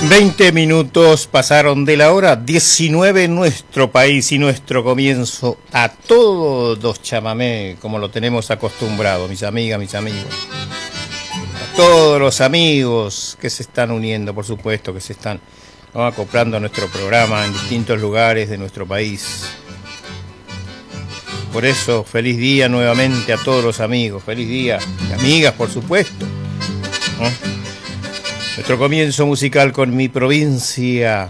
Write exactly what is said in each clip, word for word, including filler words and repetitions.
veinte minutos pasaron de la hora diecinueve en nuestro país y nuestro comienzo a todos los chamamé, como lo tenemos acostumbrado, mis amigas, mis amigos. A todos los amigos que se están uniendo, por supuesto, que se están, ¿no?, acoplando a nuestro programa en distintos lugares de nuestro país. Por eso, feliz día nuevamente a todos los amigos, feliz día, y amigas, por supuesto, ¿no? Nuestro comienzo musical con Mi Provincia.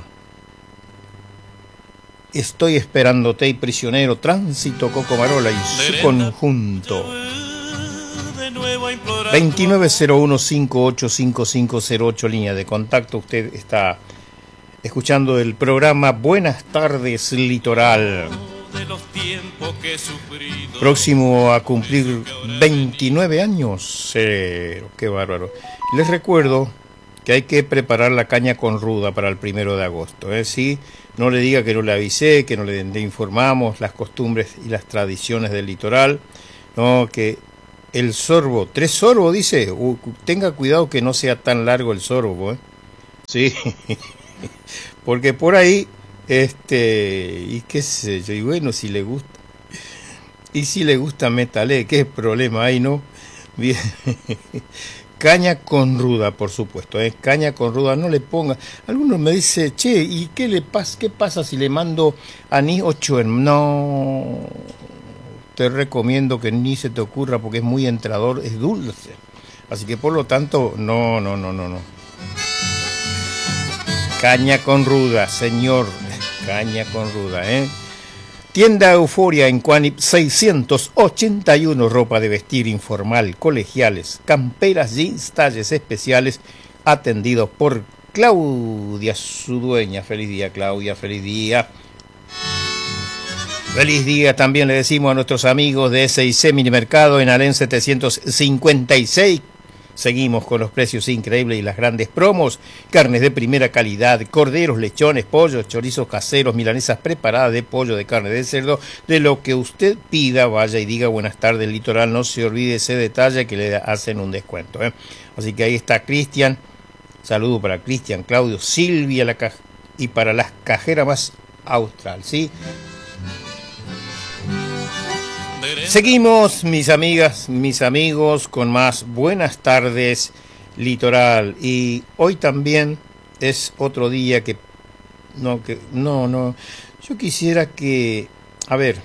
Estoy esperándote y Prisionero, Tránsito, Cocomarola y su conjunto. veintinueve cero uno cincuenta y ocho cincuenta y cinco cero ocho, línea de contacto. Usted está escuchando el programa Buenas Tardes Litoral. Próximo a cumplir veintinueve años. Cero, qué bárbaro. Les recuerdo que hay que preparar la caña con ruda para el primero de agosto, ¿eh? Sí, no le diga que no le avisé, que no le, le informamos las costumbres y las tradiciones del litoral, no, que el sorbo, tres sorbos dice, uh, tenga cuidado que no sea tan largo el sorbo, ¿eh? Sí, porque por ahí, este, y qué sé yo, y bueno, si le gusta, y si le gusta métale, qué problema hay, ¿no? Bien. Caña con ruda, por supuesto, ¿eh? Caña con ruda, no le ponga. Algunos me dicen, che, ¿y qué le pasa? ¿Qué pasa si le mando anís ocho en? No, te recomiendo que ni se te ocurra porque es muy entrador, es dulce. Así que por lo tanto, no, no, no, no, no. Caña con ruda, señor. Caña con ruda, ¿eh? Tienda Euforia en Cuanip seiscientos ochenta y uno, ropa de vestir informal, colegiales, camperas, jeans, talles especiales, atendidos por Claudia, su dueña. Feliz día, Claudia, feliz día. Feliz día también le decimos a nuestros amigos de S I C Minimercado en Alén setecientos cincuenta y seis. Seguimos con los precios increíbles y las grandes promos. Carnes de primera calidad, corderos, lechones, pollos, chorizos caseros, milanesas preparadas de pollo, de carne de cerdo. De lo que usted pida, vaya y diga buenas tardes, Litoral. No se olvide ese detalle que le hacen un descuento, ¿eh? Así que ahí está Cristian. Saludo para Cristian, Claudio, Silvia la ca- y para las cajeras más austral, ¿sí? Seguimos, mis amigas, mis amigos, con más Buenas Tardes Litoral. Y hoy también es otro día que no, que no, no. Yo quisiera que, a ver,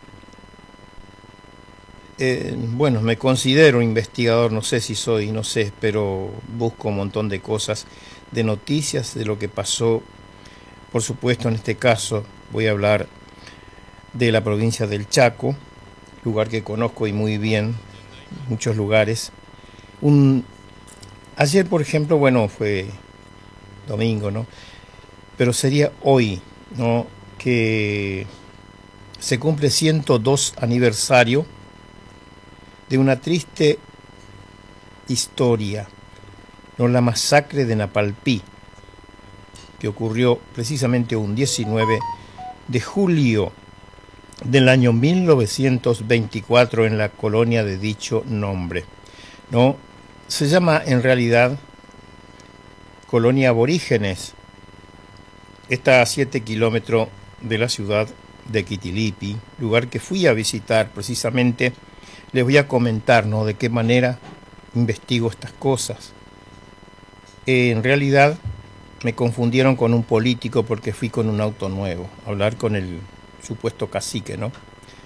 eh, bueno, me considero investigador, no sé si soy, no sé, pero busco un montón de cosas, de noticias de lo que pasó. Por supuesto, en este caso voy a hablar de la provincia del Chaco, lugar que conozco y muy bien, muchos lugares. Un, ayer, por ejemplo, bueno, fue domingo, ¿no? Pero sería hoy, ¿no?, que se cumple ciento dos aniversario de una triste historia, ¿no?, la masacre de Napalpí, que ocurrió precisamente un diecinueve de julio del año mil novecientos veinticuatro en la colonia de dicho nombre, ¿no? Se llama en realidad Colonia Aborígenes. Está a siete kilómetros de la ciudad de Quitilipi, lugar que fui a visitar precisamente. Les voy a comentar, ¿no?, de qué manera investigo estas cosas. Eh, en realidad me confundieron con un político porque fui con un auto nuevo a hablar con el supuesto cacique, ¿no?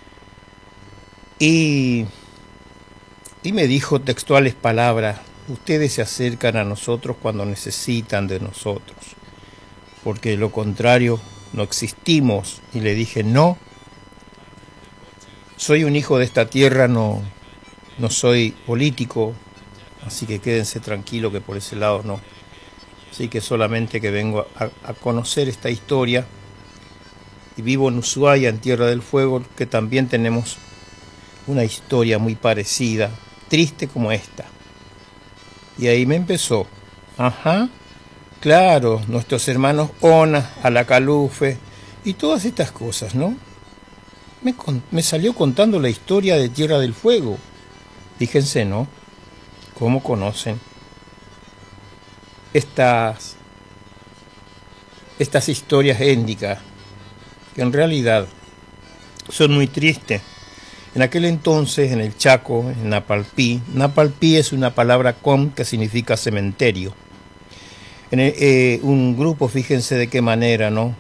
Y, y me dijo textuales palabras: ustedes se acercan a nosotros cuando necesitan de nosotros, porque de lo contrario no existimos. Y le dije, no, soy un hijo de esta tierra, no, no soy político, así que quédense tranquilos que por ese lado no. Así que solamente que vengo a, a conocer esta historia. Y vivo en Ushuaia, en Tierra del Fuego, que también tenemos una historia muy parecida, triste como esta. Y ahí me empezó, ajá, claro, nuestros hermanos Ona, Alacalufe y todas estas cosas, ¿no? Me, me salió contando la historia de Tierra del Fuego. Fíjense, ¿no?, cómo conocen estas estas historias étnicas, que en realidad son muy tristes. En aquel entonces, en el Chaco, en Napalpí, Napalpí es una palabra com que significa cementerio. En el, eh, un grupo, fíjense de qué manera, ¿no?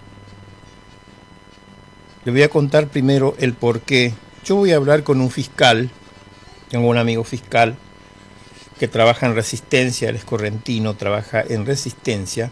Le voy a contar primero el por qué. Yo voy a hablar con un fiscal, tengo un amigo fiscal que trabaja en Resistencia, él es correntino, trabaja en Resistencia,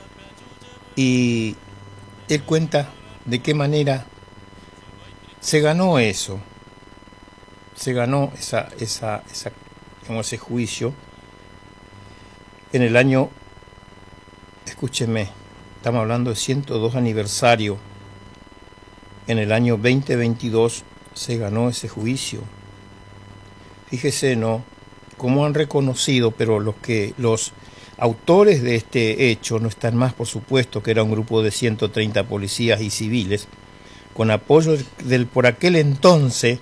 y él cuenta de qué manera se ganó eso, se ganó esa, esa, esa, como ese juicio en el año, escúcheme, estamos hablando de ciento dos aniversario, en el año veinte veintidós se ganó ese juicio. Fíjese, ¿no?, cómo han reconocido, pero los que los autores de este hecho no están más, por supuesto, que era un grupo de ciento treinta policías y civiles, con apoyo del por aquel entonces,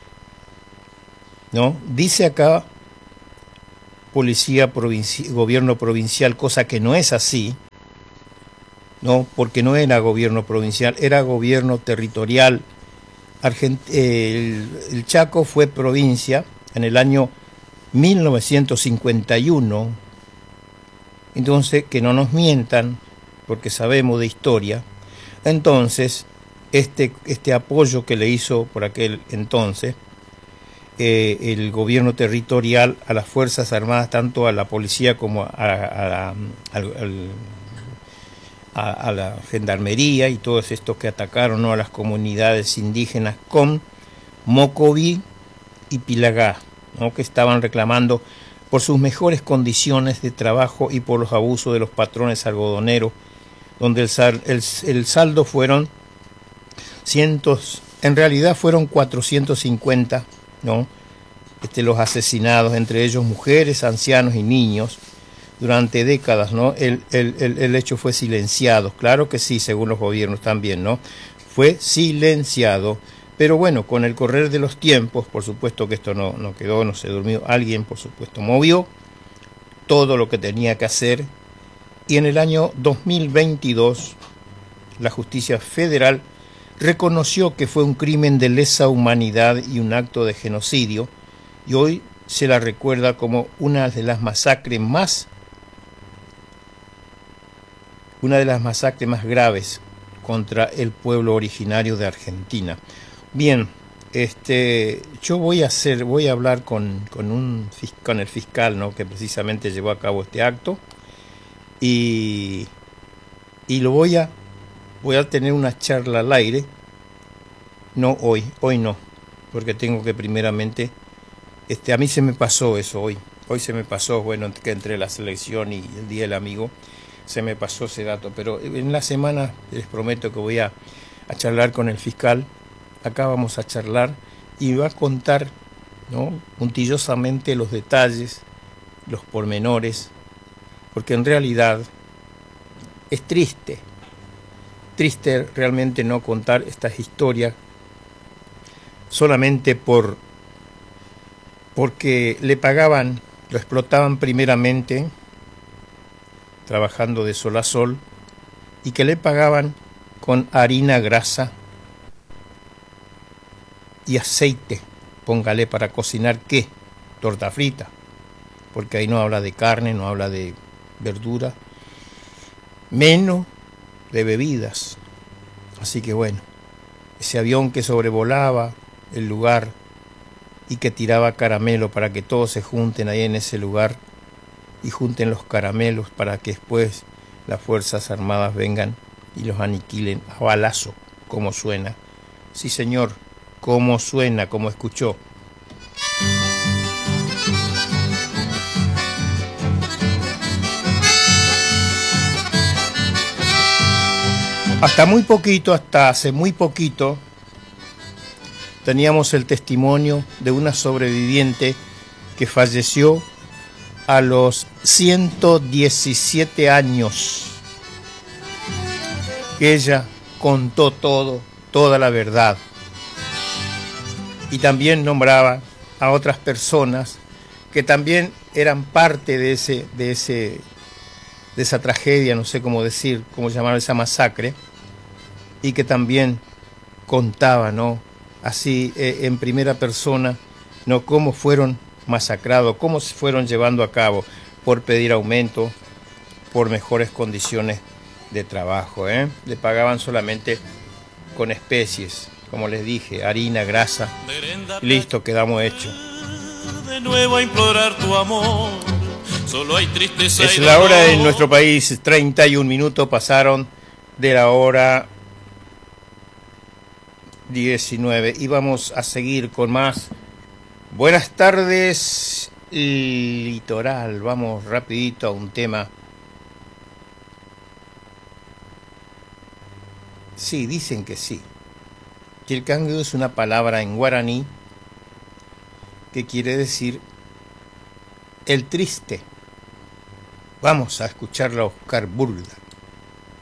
¿no? Dice acá policía provinci- gobierno provincial, cosa que no es así, ¿no? Porque no era gobierno provincial, era gobierno territorial. Argent- el, el Chaco fue provincia en el año mil novecientos cincuenta y uno, entonces que no nos mientan, porque sabemos de historia. Entonces, este, este apoyo que le hizo por aquel entonces eh, el gobierno territorial a las Fuerzas Armadas, tanto a la policía como a, a, a, al, a, a la gendarmería y todos estos que atacaron, ¿no?, a las comunidades indígenas con Mocoví y Pilagá, ¿no?, que estaban reclamando por sus mejores condiciones de trabajo y por los abusos de los patrones algodoneros, donde el, sal, el, el saldo fueron cientos, en realidad fueron cuatrocientos cincuenta, ¿no?, este, los asesinados, entre ellos mujeres, ancianos y niños, durante décadas, ¿no? El, el, el, el hecho fue silenciado, claro que sí, según los gobiernos también, ¿no? Fue silenciado. Pero bueno, con el correr de los tiempos, por supuesto que esto no, no quedó, no se durmió, alguien por supuesto movió todo lo que tenía que hacer, y en el año dos mil veintidós la justicia federal reconoció que fue un crimen de lesa humanidad y un acto de genocidio, y hoy se la recuerda como una de las masacres más, una de las masacres más graves contra el pueblo originario de Argentina. Bien, este, yo voy a hacer, voy a hablar con, con un con el fiscal, ¿no?, que precisamente llevó a cabo este acto, y, y lo voy a, voy a tener una charla al aire, no hoy, hoy no, porque tengo que primeramente, este, a mí se me pasó eso hoy, hoy se me pasó, bueno, que entre la selección y el Día del Amigo, se me pasó ese dato, pero en la semana les prometo que voy a, a charlar con el fiscal. Acá vamos a charlar y va a contar, ¿no?, puntillosamente los detalles, los pormenores, porque en realidad es triste, triste realmente no contar estas historias solamente por porque le pagaban, lo explotaban primeramente trabajando de sol a sol, y que le pagaban con harina, grasa y aceite, póngale, para cocinar ¿qué? Torta frita, porque ahí no habla de carne, no habla de verdura, menos de bebidas. Así que bueno, ese avión que sobrevolaba el lugar y que tiraba caramelo para que todos se junten ahí en ese lugar y junten los caramelos para que después las Fuerzas Armadas vengan y los aniquilen a balazo, como suena. Sí, señor, como suena, como escuchó. Hasta muy poquito, hasta hace muy poquito, teníamos el testimonio de una sobreviviente que falleció a los ciento diecisiete años. Ella contó todo, toda la verdad. Y también nombraba a otras personas que también eran parte de ese, de ese, de esa tragedia, no sé cómo decir, cómo llamar esa masacre, y que también contaba, ¿no? Así eh, en primera persona, ¿no? Cómo fueron masacrados, cómo se fueron llevando a cabo por pedir aumento, por mejores condiciones de trabajo, ¿eh? Le pagaban solamente con especies, como les dije, harina, grasa, listo, quedamos hechos. De nuevo a implorar tu amor, solo hay tristeza. Es la hora en nuestro país, treinta y un minutos pasaron de la hora diecinueve y vamos a seguir con más. Buenas tardes, Litoral. Vamos rapidito a un tema. Sí, dicen que sí. Quilcangue es una palabra en guaraní que quiere decir el triste. Vamos a escucharla a Oscar Burda.